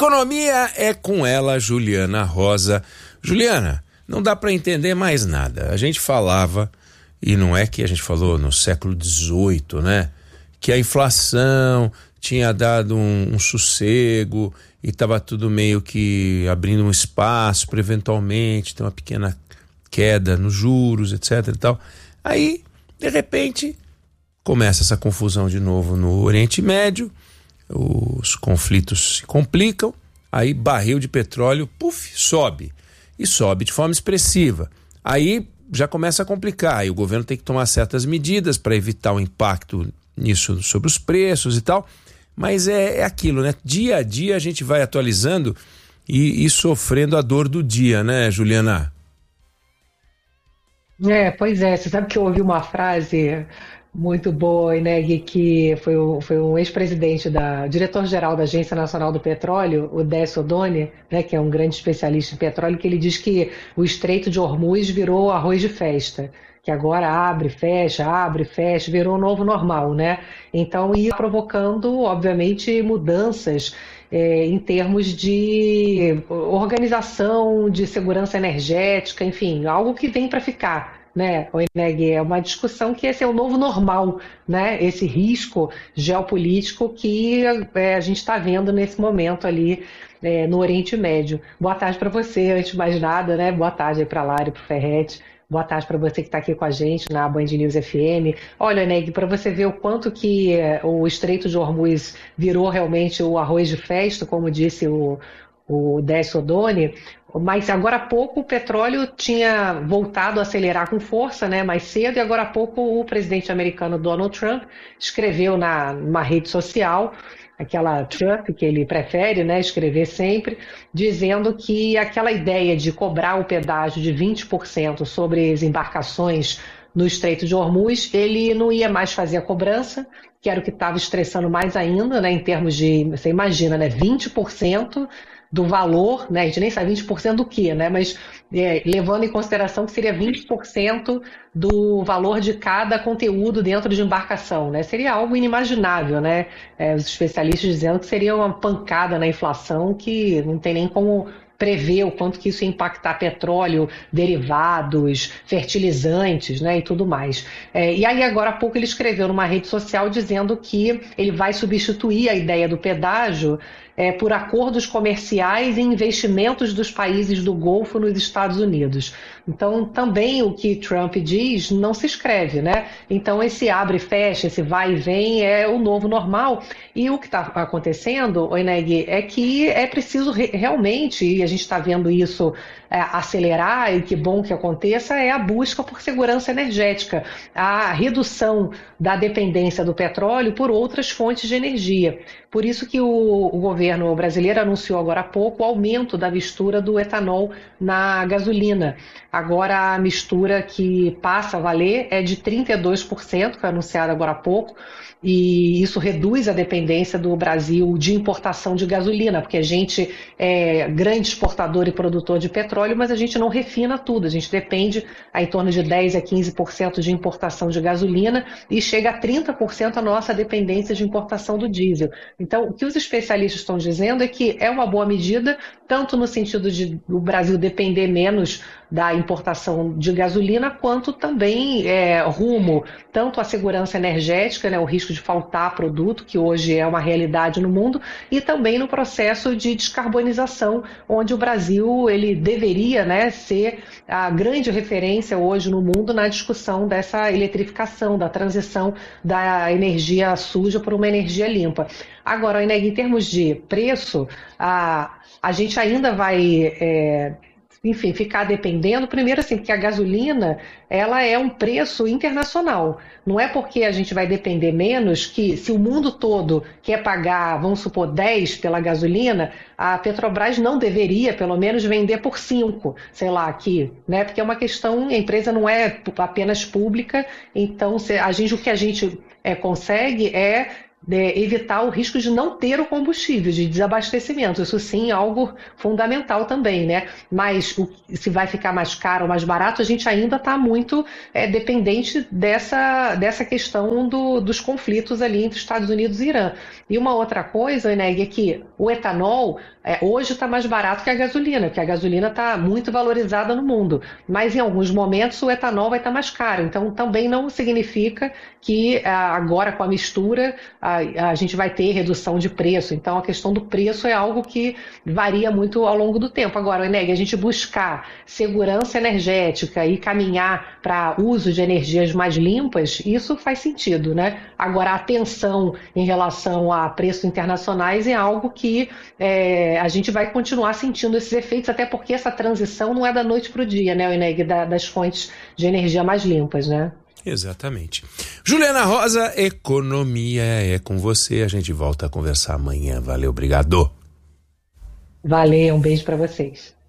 Economia é com ela, Juliana Rosa. Juliana, não dá para entender mais nada. A gente falava, e não é que a gente falou no século XVIII, né? Que a inflação tinha dado um sossego e estava tudo meio que abrindo um espaço para eventualmente ter uma pequena queda nos juros, etc e tal. Aí, de repente, começa essa confusão de novo no Oriente Médio, os conflitos se complicam, aí barril de petróleo, sobe. E sobe de forma expressiva. Aí já começa a complicar, aí o governo tem que tomar certas medidas para evitar o impacto nisso sobre os preços e tal, mas é aquilo, né? Dia a dia a gente vai atualizando e sofrendo a dor do dia, né, Juliana? Pois é, você sabe que eu ouvi uma frase muito boa, né, que foi um ex-presidente diretor-geral da Agência Nacional do Petróleo, o Décio Oddone, né, que é um grande especialista em petróleo, que ele diz que o Estreito de Hormuz virou arroz de festa, que agora abre, fecha, virou o novo normal, né? Então ia provocando, obviamente, mudanças em termos de organização, de segurança energética, enfim, algo que vem para ficar. Né, Oineg, é uma discussão que esse é o novo normal, né? Esse risco geopolítico que a gente está vendo nesse momento ali no Oriente Médio. Boa tarde para você, antes de mais nada, né? Boa tarde para a Lara e para o Ferretti. Boa tarde para você que está aqui com a gente na Band News FM. Olha, Neg, para você ver o quanto que o Estreito de Hormuz virou realmente o arroz de festa, como disse o Décio Oddone, mas agora há pouco o petróleo tinha voltado a acelerar com força, né, mais cedo, e agora há pouco o presidente americano Donald Trump escreveu numa rede social, aquela Trump que ele prefere, né, escrever sempre, dizendo que aquela ideia de cobrar o pedágio de 20% sobre as embarcações no Estreito de Hormuz, ele não ia mais fazer a cobrança, que era o que estava estressando mais ainda, né, em termos de, você imagina, né, 20% do valor, né, a gente nem sabe 20% do que, né, mas levando em consideração que seria 20% do valor de cada conteúdo dentro de embarcação, né, seria algo inimaginável, né, os especialistas dizendo que seria uma pancada na inflação que não tem nem como prever o quanto que isso ia impactar petróleo, derivados, fertilizantes, né, e tudo mais. E aí agora há pouco ele escreveu numa rede social dizendo que ele vai substituir a ideia do pedágio por acordos comerciais e investimentos dos países do Golfo nos Estados Unidos. Então, também o que Trump diz não se escreve, né? Então, esse abre e fecha, esse vai e vem é o novo normal. E o que está acontecendo, Oineg, é que é preciso realmente, e a gente está vendo isso acelerar, e que bom que aconteça, é a busca por segurança energética, a redução da dependência do petróleo por outras fontes de energia. Por isso que o governo brasileiro anunciou agora há pouco o aumento da mistura do etanol na gasolina. Agora a mistura que passa a valer é de 32%, que foi anunciada agora há pouco, e isso reduz a dependência do Brasil de importação de gasolina, porque a gente é grande exportador e produtor de petróleo, mas a gente não refina tudo, a gente depende em torno de 10% a 15% de importação de gasolina e chega a 30% a nossa dependência de importação do diesel. Então, o que os especialistas estão dizendo é que é uma boa medida, tanto no sentido de o Brasil depender menos da importação de gasolina, quanto também rumo tanto à segurança energética, né, o risco de faltar produto, que hoje é uma realidade no mundo, e também no processo de descarbonização, onde o Brasil ele deveria, né, ser a grande referência hoje no mundo na discussão dessa eletrificação, da transição da energia suja para uma energia limpa. Agora, em termos de preço, a gente ainda vai enfim, ficar dependendo, primeiro assim, porque a gasolina, ela é um preço internacional. Não é porque a gente vai depender menos que, se o mundo todo quer pagar, vamos supor, 10 pela gasolina, a Petrobras não deveria, pelo menos, vender por 5, sei lá, aqui, né? Porque é uma questão, a empresa não é apenas pública, então o que a gente consegue evitar o risco de não ter o combustível, de desabastecimento. Isso sim é algo fundamental também, né? Mas se vai ficar mais caro ou mais barato, a gente ainda está muito dependente dessa questão dos conflitos ali entre Estados Unidos e Irã. E uma outra coisa, né, é que o etanol hoje está mais barato que a gasolina, porque a gasolina está muito valorizada no mundo, mas em alguns momentos o etanol vai estar mais caro, então também não significa que agora com a mistura a gente vai ter redução de preço, então a questão do preço é algo que varia muito ao longo do tempo. Agora, Eneg, a gente buscar segurança energética e caminhar para uso de energias mais limpas, isso faz sentido, né? Agora, a atenção em relação a preços internacionais é algo que a gente vai continuar sentindo esses efeitos, até porque essa transição não é da noite para o dia, né, Eneg, das fontes de energia mais limpas, né? Exatamente. Juliana Rosa, economia é com você. A gente volta a conversar amanhã. Valeu, obrigado. Valeu, um beijo para vocês.